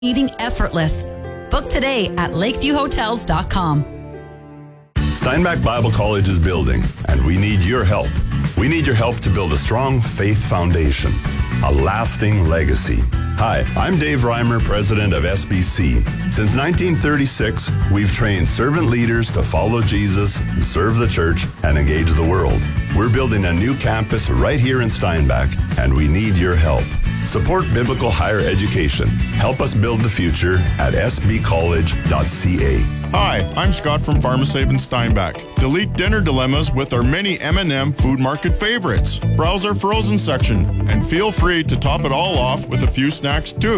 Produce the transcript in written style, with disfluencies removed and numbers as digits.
eating effortless. Book today at lakeviewhotels.com. Steinbach Bible College is building, and we need your help. We need your help to build a strong faith foundation, a lasting legacy. Hi, I'm Dave Reimer, president of SBC. Since 1936, we've trained servant leaders to follow Jesus, serve the church, and engage the world. We're building a new campus right here in Steinbach, and we need your help. Support biblical higher education. Help us build the future at sbcollege.ca. Hi, I'm Scott from Pharmasafe in Steinbach. Delete dinner dilemmas with our mini M&M Food Market favorites. Browse our frozen section and feel free to top it all off with a few snacks too.